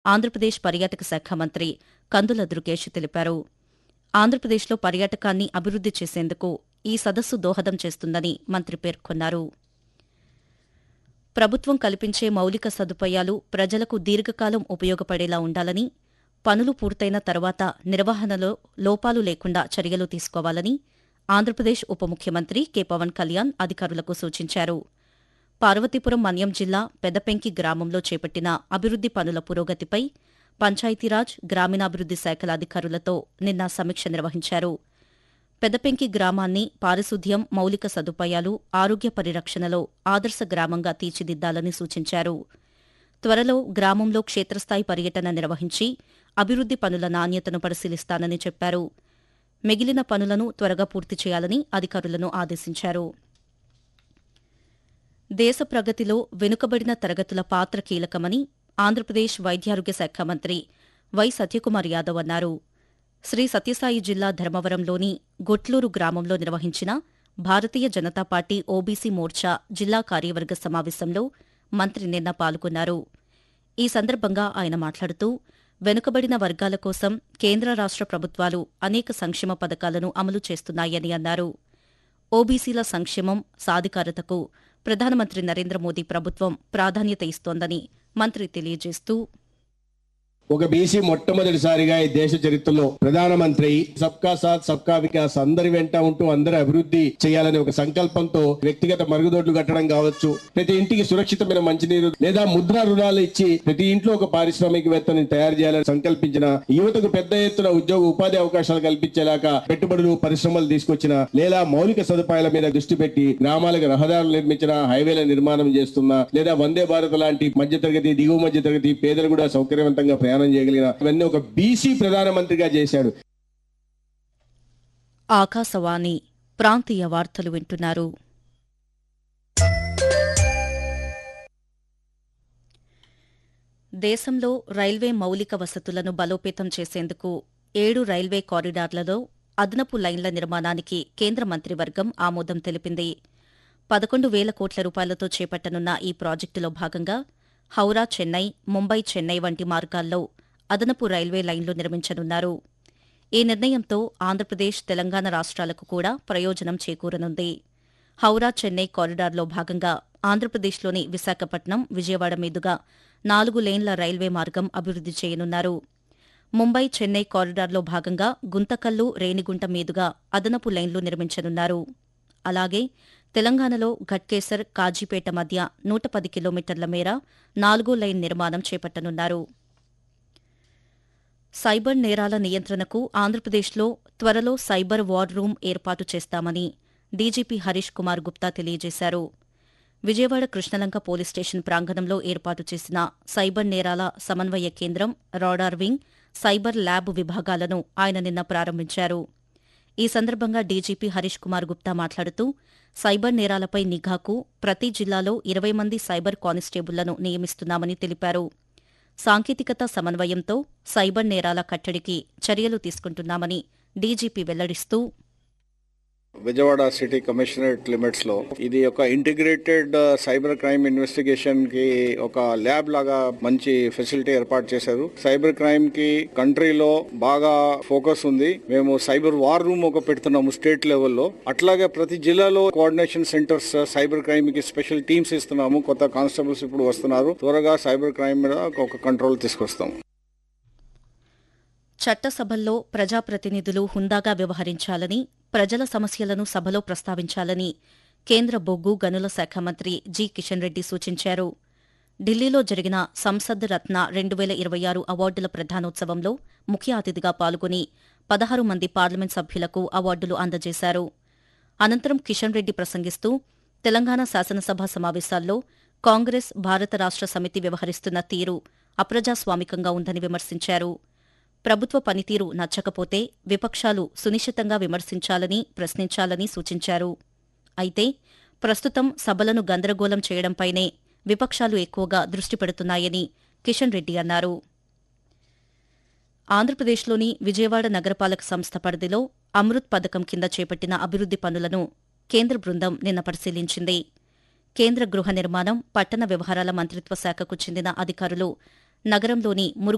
ఆంధ్రప్రదేశ్ పర్యాటక శాఖ మంత్రి కందుల దుర్గేష్ తెలిపారు. ఆంధ్రప్రదేశ్లో పర్యాటకాన్ని అభివృద్ది చేసేందుకు ఈ సదస్సు దోహదం చేస్తుందని మంత్రి పేర్కొన్నారు. ప్రభుత్వం కల్పించే మౌలిక సదుపాయాలు ప్రజలకు దీర్ఘకాలం ఉపయోగపడేలా ఉండాలని, పనులు పూర్తయిన తర్వాత నిర్వహణలో లోపాలు లేకుండా చర్యలు తీసుకోవాలని ఆంధ్రప్రదేశ్ ఉప ముఖ్యమంత్రి కె పవన్ కళ్యాణ్ అధికారులకు సూచించారు. పార్వతీపురం మన్యం జిల్లా పెదపెంకి గ్రామంలో చేపట్టిన అభివృద్ది పనుల పురోగతిపై పంచాయతీరాజ్, గ్రామీణాభివృద్ది శాఖల అధికారులతో నిన్న సమీక్ష నిర్వహించారు. పెదపెంకి గ్రామాన్ని పారిశుద్ధ్యం, మౌలిక సదుపాయాలు, ఆరోగ్య పరిరక్షణలో ఆదర్శ గ్రామంగా తీర్చిదిద్దాలని సూచించారు. త్వరలో గ్రామంలో క్షేత్రస్థాయి పర్యటన నిర్వహించి అభివృద్ది పనుల నాణ్యతను పరిశీలిస్తానని చెప్పారు. మిగిలిన పనులను త్వరగా పూర్తి చేయాలని అధికారులను ఆదేశించారు. దేశ ప్రగతిలో వెనుకబడిన తరగతుల పాత్ర కీలకమని ఆంధ్రప్రదేశ్ వైద్యారోగ్య శాఖ మంత్రి వై సత్యకుమార్ యాదవ్ అన్నారు. శ్రీ సత్యసాయి జిల్లా ధర్మవరంలోని గొట్లూరు గ్రామంలో నిర్వహించిన భారతీయ జనతా పార్టీ ఓబీసీ మోర్చా జిల్లా కార్యవర్గ సమావేశంలో మంత్రి నిన్న పాల్గొన్నారు. ఈ సందర్భంగా ఆయన మాట్లాడుతూ వెనుకబడిన వర్గాల కోసం కేంద్ర రాష్ట్ర ప్రభుత్వాలు అనేక సంక్షేమ పథకాలను అమలు చేస్తున్నాయని అన్నారు. ఓబీసీల సంక్షేమం, సాధికారతకు ప్రధానమంత్రి నరేంద్ర మోదీ ప్రభుత్వం ప్రాధాన్యత ఇస్తోందని మంత్రి తెలియజేస్తూ, ఒక బీసీ మొట్టమొదటిసారిగా ఈ దేశ చరిత్రలో ప్రధానమంత్రి సబ్కా సాత్ సబ్కా వికాస్ అందరి వెంట ఉంటూ అందరి అభివృద్ధి చేయాలనే ఒక సంకల్పంతో వ్యక్తిగత మరుగుదొడ్లు కట్టడం కావచ్చు, ప్రతి ఇంటికి సురక్షితమైన మంచినీరు లేదా ముద్రా రుణాలు ఇచ్చి ప్రతి ఇంట్లో ఒక పారిశ్రామికవేత్తని తయారు చేయాలని సంకల్పించిన, యువతకు పెద్ద ఎత్తున ఉద్యోగ ఉపాధి అవకాశాలు కల్పించేలాగా పెట్టుబడులు, పరిశ్రమలు తీసుకొచ్చిన, లేదా మౌలిక సదుపాయాల మీద దృష్టి పెట్టి గ్రామాలకు రహదారులు నిర్మించిన, హైవేల నిర్మాణం చేస్తున్న, లేదా వందే భారత్ లాంటి మధ్యతరగతి, దిగువ మధ్యతరగతి పేదలు కూడా సౌకర్యవంతంగా ప్రయాణం చేయగలిగిన ఇవన్నీ ఒక బీసీ ప్రధానమంత్రిగా చేశాడు. ఆకాశవాణి ప్రాంతీయ వార్తలు వింటున్నారు. దేశంలో రైల్వే మౌలిక వసతులను బలోపేతం చేసేందుకు 7 రైల్వే కారిడార్లలో అదనపు లైన్ల నిర్మాణానికి కేంద్ర మంత్రివర్గం ఆమోదం తెలిపింది. 11,000 కోట్ల రూపాయలతో చేపట్టనున్న ఈ ప్రాజెక్టులో భాగంగా హౌరా చెన్నై, ముంబై చెన్నై వంటి మార్గాల్లో అదనపు రైల్వే లైన్లు నిర్మించనున్నారు. ఈ నిర్ణయంతో ఆంధ్రప్రదేశ్, తెలంగాణ రాష్ట్రాలకు కూడా ప్రయోజనం చేకూరనుంది. హౌరా చెన్నై కారిడార్లో భాగంగా ఆంధ్రప్రదేశ్లోని విశాఖపట్నం, విజయవాడ మీదుగా 4 లేన్ల రైల్వే మార్గం అభివృద్ది చేయనున్నారు. ముంబై చెన్నై కారిడార్లో భాగంగా గుంతకల్లు, రేణిగుంట మీదుగా అదనపు లైన్లు నిర్మించనున్నారు. అలాగే తెలంగాణలో ఘట్కేసర్, కాజీపేట మధ్య 110 కిలోమీటర్ల మేర 4 లైన్ నిర్మాణం చేపట్టనున్నారు. సైబర్ నేరాల నియంత్రణకు ఆంధ్రప్రదేశ్లో త్వరలో సైబర్ వార్ రూమ్ ఏర్పాటు చేస్తామని డీజీపీ హరీష్ కుమార్ గుప్తా తెలియజేశారు. విజయవాడ కృష్ణలంక పోలీస్ స్టేషన్ ప్రాంగణంలో ఏర్పాటు చేసిన సైబర్ నేరాల సమన్వయ కేంద్రం, రాడార్ వింగ్, సైబర్ ల్యాబ్ విభాగాలను ఆయన నిన్న ప్రారంభించారు. ఈ సందర్భంగా డీజీపీ హరీష్ కుమార్ గుప్తా మాట్లాడుతూ సైబర్ నేరాలపై నిఘాకు ప్రతి జిల్లాలో 20 మంది సైబర్ కానిస్టేబుళ్లను నియమిస్తున్నామని తెలిపారు. సాంకేతికత సమన్వయంతో సైబర్ నేరాల కట్టడికి చర్యలు తీసుకుంటున్నామని DGP వెల్లడిస్తూ, Vijayawada city commissionerate limits లో ఇది ఒక ఇంటిగ్రేటెడ్ సైబర్ క్రైమ్ ఇన్వెస్టిగేషన్ కి ఒక ల్యాబ్ లాగా మంచి ఫెసిలిటీ ఏర్పాటు చేశారు. సైబర్ క్రైమ్ కి కంట్రీలో బాగా ఫోకస్ ఉంది. మేము సైబర్ వార్ రూమ్ ఒక పెడుతున్నాము స్టేట్ లెవెల్లో. అట్లాగే ప్రతి జిల్లాలో కోఆర్డినేషన్ సెంటర్స్ సైబర్ క్రైమ్ కి స్పెషల్ టీమ్స్ ఇస్తున్నాము. కొత్త కానిస్టేబుల్స్ ఇప్పుడు వస్తున్నారు. త్వరగా సైబర్ క్రైమ్ మీద ఒక కంట్రోల్ తీసుకొస్తాం. చట్టసభల్లో ప్రజాప్రతినిధులు హుందాగా వ్యవహరించాలని, ప్రజల సమస్యలను సభలో ప్రస్తావించాలని కేంద్ర బొగ్గు గనుల శాఖ మంత్రి జి కిషన్ రెడ్డి సూచించారు. ఢిల్లీలో జరిగిన సంసద్ రత్న 2026 అవార్డుల ప్రదానోత్సవంలో ముఖ్య అతిథిగా పాల్గొని 16 మంది పార్లమెంట్ సభ్యులకు అవార్డులు అందజేశారు. అనంతరం కిషన్ రెడ్డి ప్రసంగిస్తూ తెలంగాణ శాసనసభ సమావేశాల్లో కాంగ్రెస్, భారత రాష్ట్ర సమితి వ్యవహరిస్తున్న తీరు అప్రజాస్వామికంగా ఉందని విమర్శించారు. ప్రభుత్వ పనితీరు నచ్చకపోతే విపక్షాలు సునిశితంగా విమర్శించాలని, ప్రశ్నించాలని సూచించారు. అయితే ప్రస్తుతం సభలను గందరగోళం చేయడంపైనే విపక్షాలు ఎక్కువగా దృష్టి పెడుతున్నాయని కిషన్ రెడ్డి అన్నారు. ఆంధ్రప్రదేశ్లోని విజయవాడ నగరపాలక సంస్థ పరిధిలో అమృత్ పథకం కింద చేపట్టిన అభివృద్ది పనులను కేంద్ర బృందం నిన్న పరిశీలించింది. కేంద్ర గృహ నిర్మాణం, పట్టణ వ్యవహారాల మంత్రిత్వ శాఖకు చెందిన అధికారులు నగరంలోని మురుగు